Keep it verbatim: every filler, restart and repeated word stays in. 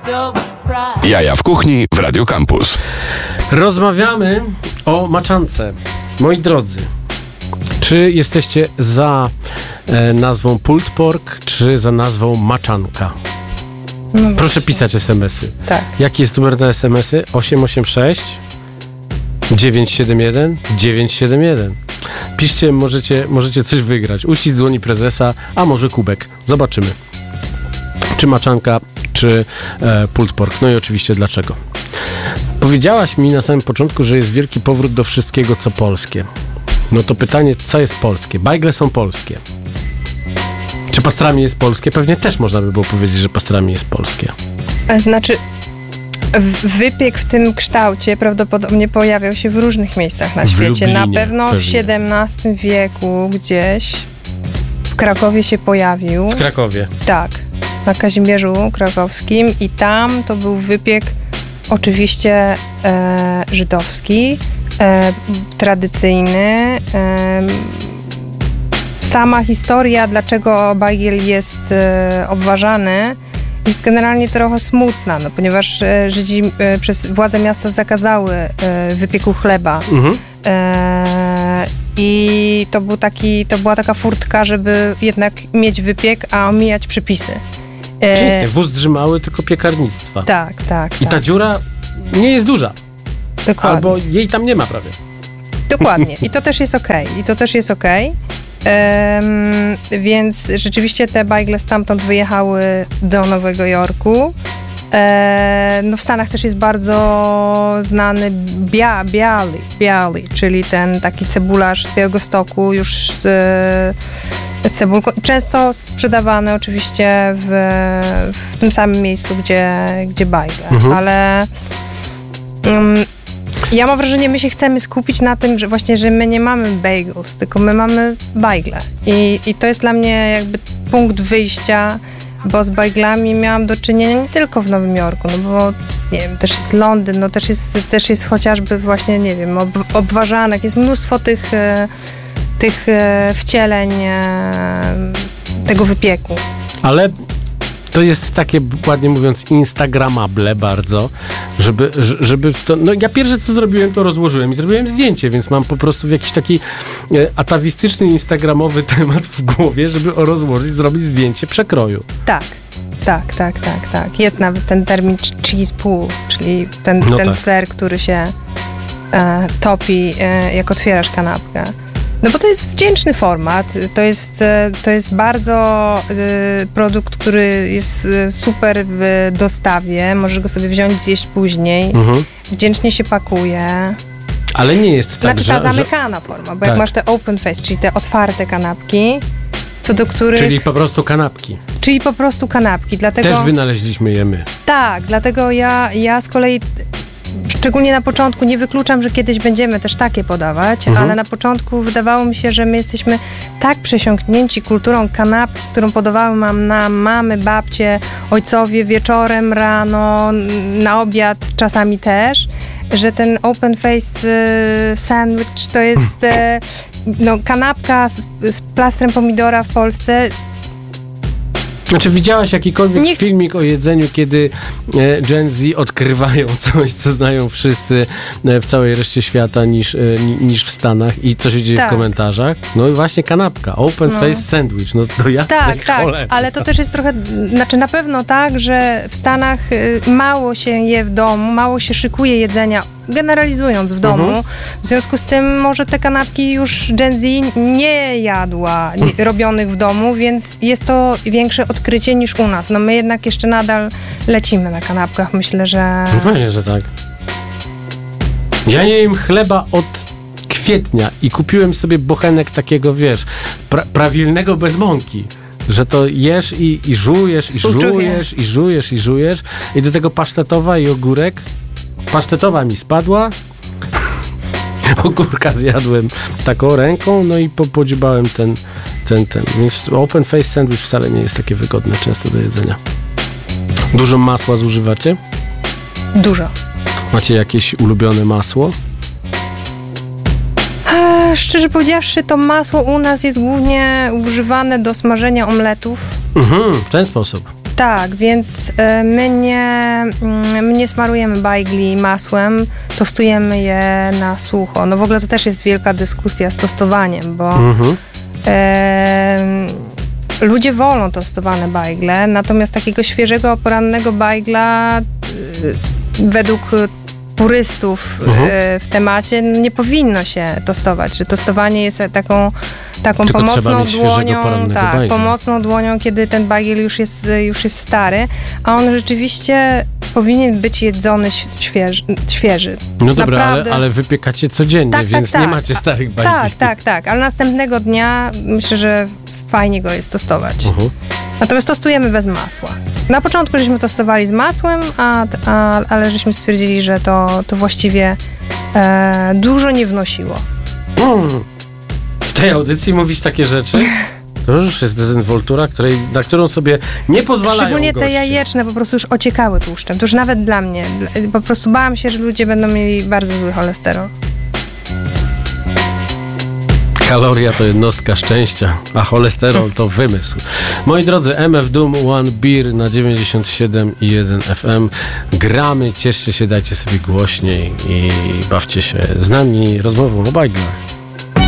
Jaja w kuchni w Radio Campus. Rozmawiamy o maczance. Moi drodzy, czy jesteście za e, nazwą pulled pork, czy za nazwą maczanka? No Proszę właśnie. pisać es em esy. Tak. Jaki jest numer na es em esy? osiem osiem sześć dziewięć siedem jeden dziewięć siedem jeden. Piszcie, możecie, możecie coś wygrać. Uścisk dłoni prezesa, a może kubek. Zobaczymy. Czy maczanka, czy e, pulled pork. No i oczywiście dlaczego. Powiedziałaś mi na samym początku, że jest wielki powrót do wszystkiego, co polskie. No to pytanie, co jest polskie? Bajgle są polskie. Czy pastrami jest polskie? Pewnie też można by było powiedzieć, że pastrami jest polskie. Znaczy, w- wypiek w tym kształcie prawdopodobnie pojawiał się w różnych miejscach na W świecie. Na Lublinie pewno pewnie. w siedemnastym wieku gdzieś w Krakowie się pojawił. W Krakowie. Tak, na Kazimierzu Krakowskim i tam to był wypiek oczywiście e, żydowski, e, tradycyjny. E, sama historia, dlaczego bajgiel jest e, obważany, jest generalnie trochę smutna, no, ponieważ e, Żydzi e, przez władze miasta zakazały e, wypieku chleba. Mhm. E, I to, był taki, to była taka furtka, żeby jednak mieć wypiek, a omijać przepisy. E, Pięknie, wóz drzymały, tylko piekarnictwa. tak, tak, I ta tak. dziura nie jest duża. Dokładnie. Albo jej tam nie ma prawie. Dokładnie. I to też jest okej. I to też jest okej. Em, więc rzeczywiście te bajgle stamtąd wyjechały do Nowego Jorku. E, no w Stanach też jest bardzo znany bia, bialy, bialy, czyli ten taki cebularz z Białegostoku już z, z cebulką. Często sprzedawany oczywiście w, w tym samym miejscu, gdzie, gdzie bajgle. Mhm. Ale um, ja mam wrażenie, my się chcemy skupić na tym, że właśnie, że my nie mamy bagels, tylko my mamy bajgle. I, i to jest dla mnie jakby punkt wyjścia, bo z bajglami miałam do czynienia nie tylko w Nowym Jorku, no bo nie wiem, też jest Londyn, no też jest, też jest chociażby właśnie, nie wiem, ob, obważanek, jest mnóstwo tych, e, tych e, wcieleń e, tego wypieku. Ale to jest takie, ładnie mówiąc, instagramable bardzo, żeby, ż- żeby w to... No ja pierwsze, co zrobiłem, to rozłożyłem i zrobiłem zdjęcie, więc mam po prostu jakiś taki e, atawistyczny, instagramowy temat w głowie, żeby o rozłożyć, zrobić zdjęcie przekroju. Tak, tak, tak, tak, tak. Jest nawet ten termin ch- cheese pool, czyli ten, No ten tak. ser, który się e, topi, e, jak otwierasz kanapkę. No bo to jest wdzięczny format, to jest, e, to jest bardzo e, produkt, który jest e, super w dostawie, możesz go sobie wziąć, zjeść później, Mhm. wdzięcznie się pakuje. Ale nie jest tak, Znaczy ta że... że zamykana forma, bo Tak. jak masz te open face, czyli te otwarte kanapki, co do których... czyli po prostu kanapki. Czyli po prostu kanapki, dlatego... Też wynaleźliśmy je my. Tak, dlatego ja, ja z kolei, szczególnie na początku, nie wykluczam, że kiedyś będziemy też takie podawać, Mhm. ale na początku wydawało mi się, że my jesteśmy tak przesiąknięci kulturą kanapki, którą podawały nam, nam mamy, babcie, ojcowie wieczorem, rano, na obiad czasami też, że ten open face y, sandwich to jest y, no, kanapka z, z plastrem pomidora w Polsce. Znaczy widziałaś jakikolwiek Nie chcę- filmik o jedzeniu, kiedy e, Gen Z odkrywają coś, co znają wszyscy e, w całej reszcie świata niż, e, ni, niż w Stanach i co się dzieje Tak. w komentarzach? No i właśnie kanapka, open No. face sandwich, no to jasnej Tak, tak, cholery. ale to też jest trochę, znaczy na pewno tak, że w Stanach y, mało się je w domu, mało się szykuje jedzenia, generalizując w domu. Mhm. W związku z tym może te kanapki już Gen Z nie jadła nie, robionych w domu, więc jest to większe odkrycie niż u nas. No my jednak jeszcze nadal lecimy na kanapkach, myślę, że... No pewnie, że tak. Ja nie jem chleba od kwietnia i kupiłem sobie bochenek takiego, wiesz, pra- prawilnego bez mąki. Że to jesz i, i żujesz, i Współczuję. żujesz, i żujesz, i żujesz. I do tego pasztetowa i ogórek. Pasztetowa mi spadła. Ogórka zjadłem taką ręką, no i po, podziubałem ten, ten, ten. Więc open face sandwich wcale nie jest takie wygodne często do jedzenia. Dużo masła zużywacie? Dużo. Macie jakieś ulubione masło? E, szczerze powiedziawszy, to masło u nas jest głównie używane do smażenia omletów. Mhm, w ten sposób. Tak, więc e, my nie, mm, nie smarujemy bajgli masłem, tostujemy je na sucho. No w ogóle to też jest wielka dyskusja z tostowaniem, bo Mhm. e, ludzie wolą tostowane bajgle, natomiast takiego świeżego, porannego bajgla y, według purystów Mhm. y, w temacie nie powinno się tostować, że tostowanie jest taką, taką Tylko trzeba pomocną mieć świeżego, dłonią, porannego tak, bajgla. pomocną dłonią, kiedy ten bajgiel już jest, już jest stary, a on rzeczywiście powinien być jedzony ś- świeży. świeży. No dobra, ale, Naprawdę. ale wypiekacie codziennie, Tak, tak, więc tak. nie macie starych bajgli. Tak, tak, tak, ale następnego dnia myślę, że fajnie go jest tostować. Mhm. Natomiast tostujemy bez masła. Na początku żeśmy tostowali z masłem, a, a, ale żeśmy stwierdzili, że to, to właściwie e, dużo nie wnosiło. Mm. W tej audycji mówić takie rzeczy? To już jest dezynwoltura, której, na którą sobie nie pozwalają Szczególnie te goście. jajeczne po prostu już ociekały tłuszczem. To już nawet dla mnie. Po prostu bałam się, że ludzie będą mieli bardzo zły cholesterol. Kaloria to jednostka szczęścia, a cholesterol to wymysł. Moi drodzy, M F Doom One Beer na dziewięćdziesiąt siedem i jeden F M. Gramy, cieszcie się, dajcie sobie głośniej i bawcie się z nami rozmową o bajglach.